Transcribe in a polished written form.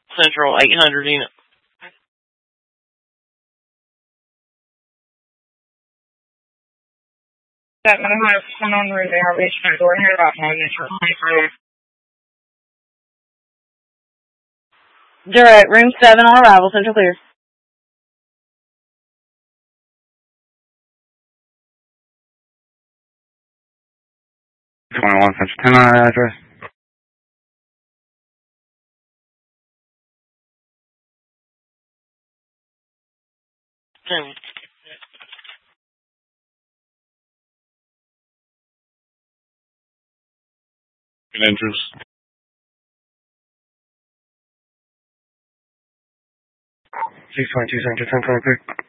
Central 800 unit. That one has someone on route they are reaching the door here about 9 minutes. Direct, room 7 on arrival, Central clear. Central 10 address. Entrance. 622 Central 10 clear.